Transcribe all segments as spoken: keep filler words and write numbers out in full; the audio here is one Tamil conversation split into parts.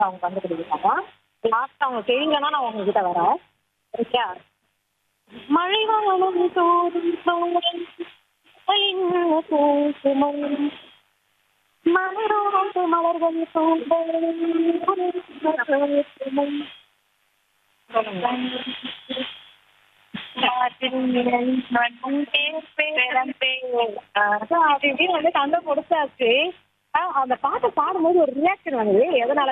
அவங்க கண்டுபிடிக்கிறாங்க. லாஸ்ட் அவங்க தெரியுங்கன்னா நான் உங்ககிட்ட வரேன். சரியா? மழை வானம் தோறும் தோறும் என்ன பூசுமோ மலரோடு மலர்கள் பூசுமோ வந்து தந்தை கொடுத்தாச்சு. அந்த பாட்டை பாடும்போது ஒரு ரியாக்ஷன் வந்தது. எதனால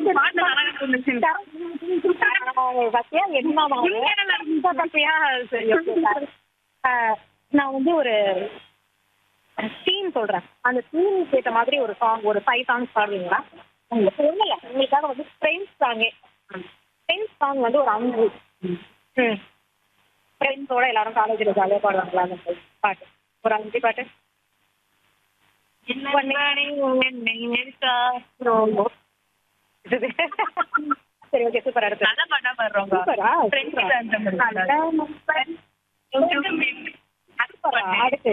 பத்தியா என்ன பத்தியா சரி. நான் வந்து ஒரு சீன் சொல்றேன். அந்த சீனுக்கு ஏற்ற மாதிரி ஒரு சாங், ஒரு ஃபைவ் சாங்ஸ் பாடுவீங்களா? உங்களுக்கு ஒண்ணு இல்லை, உங்களுக்காக வந்து ஃப்ரெண்ட்ஸ் சாங்கே. ஃப்ரெண்ட்ஸ் சாங் வந்து ஒரு அஞ்சு. ம் ஃப்ரெண்ட்ஸோட எல்லாரும் காலேஜில் ஜாலியாக பாடுவாங்களா அந்த பாட்டு? ஒரு அஞ்சு பாட்டு. சரி, ஓகே, சூப்பர். அடுத்து சூப்பரா? அடுத்து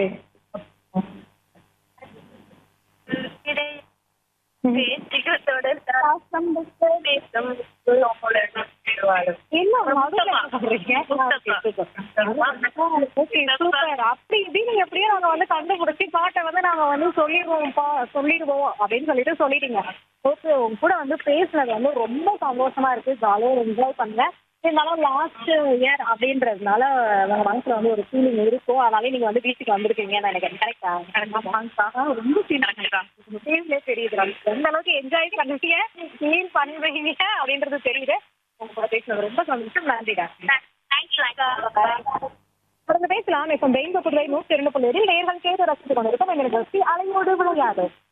அப்படி இப்படின்னு எப்படியோ நாங்க வந்து கண்டுபிடிச்சி பாட்டை வந்து நாங்க வந்து சொல்லிடுவோம்ப்பா சொல்லிடுவோம் அப்படின்னு சொல்லிட்டு சொல்லிட்டீங்க. ஓகே, உங்க கூட வந்து பேசுனது வந்து ரொம்ப சந்தோஷமா இருக்கு. ஜாலியாக என்ஜாய் பண்ணுங்க. இருந்தாலும் லாஸ்ட் இயர் அப்படின்றதுனால உங்க மனசுல வந்து ஒரு ஃபீலிங் இருக்கும். அதனாலே நீங்க வந்து பீச்சுக்கு வந்திருக்கீங்கன்னு நினைக்கிறேன். கரெக்டா? ரொம்ப ஃபீல்லே தெரியுது. எந்த அளவுக்கு என்ஜாய் பண்ணுவீங்க, ஃபீல் பண்ணுவீங்க அப்படின்றது தெரியுது. உங்க கூட பேசுனது ரொம்ப சந்தோஷம். நன்றிடா. தொடர்ந்து பேசலாம். இப்போ பெயின் புதுவை நூற்றி இரண்டு புள்ளி ஏழில் நேர்கள் கேட்டு ரசித்துக் கொண்டிருக்கோம். எங்களுக்கு அலையோடு விளையாது.